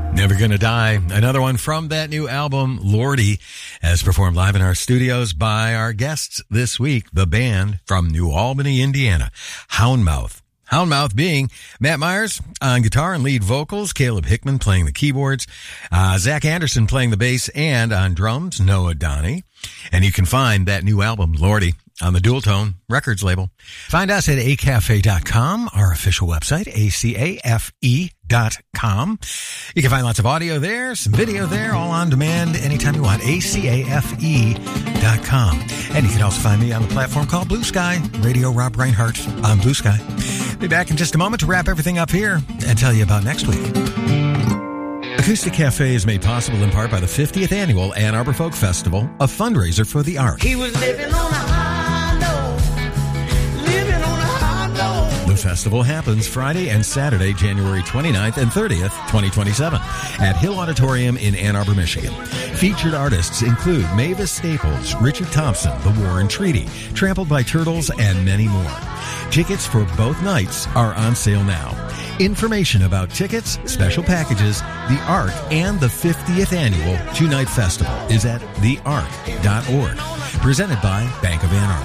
Never Gonna Die. Another one from that new album, Lordy, as performed live in our studios by our guests this week, the band from New Albany, Indiana, Houndmouth. Houndmouth being Matt Myers on guitar and lead vocals, Caleb Hickman playing the keyboards, Zach Anderson playing the bass, and on drums, Noah Donnie. And you can find that new album, Lordy, on the Dual Tone Records label. Find us at acafe.com, our official website, acafe.com. You can find lots of audio there, some video there, all on demand anytime you want, acafe.com. And you can also find me on the platform called Blue Sky, Radio Rob Reinhardt on Blue Sky. Be back in just a moment to wrap everything up here and tell you about next week. Acoustic Cafe is made possible in part by the 50th Annual Ann Arbor Folk Festival, a fundraiser for the Ark. He was living on a high note, living on a high note. The festival happens Friday and Saturday, January 29th and 30th, 2027, at Hill Auditorium in Ann Arbor, Michigan. Featured artists include Mavis Staples, Richard Thompson, The War and Treaty, Trampled by Turtles, and many more. Tickets for both nights are on sale now. Information about tickets, special packages, the Ark, and the 50th Annual Two-Night Festival is at theark.org. Presented by Bank of Ann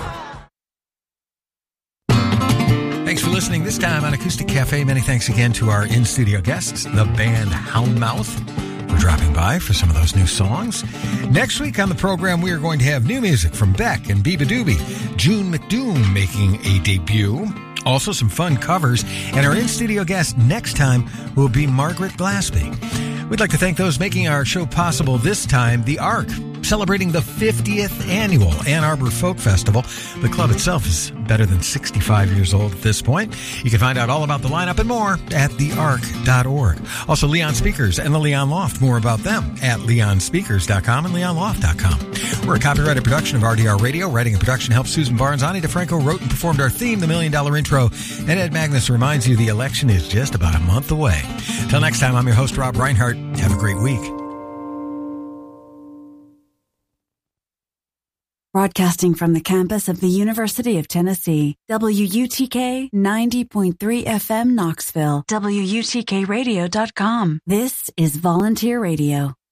Arbor. Thanks for listening this time on Acoustic Cafe. Many thanks again to our in-studio guests, the band Houndmouth, for dropping by for some of those new songs. Next week on the program, we are going to have new music from Beck and Biba Doobie, June McDoom making a debut. Also some fun covers, and our in-studio guest next time will be Margaret Glaspie. We'd like to thank those making our show possible this time, the Ark, celebrating the 50th Annual Ann Arbor Folk Festival. The club itself is better than 65 years old at this point. You can find out all about the lineup and more at theark.org. Also, Leon Speakers and the Leon Loft, more about them at leonspeakers.com and leonloft.com. We're a copyrighted production of RDR Radio. Writing and production helps Susan Barnes. Ani DeFranco wrote and performed our theme, The $1 Million Intro. And Ed Magnus reminds you the election is just about a month away. Till next time, I'm your host, Rob Reinhardt. Have a great week. Broadcasting from the campus of the University of Tennessee, WUTK 90.3 FM Knoxville, WUTKRadio.com. This is Volunteer Radio.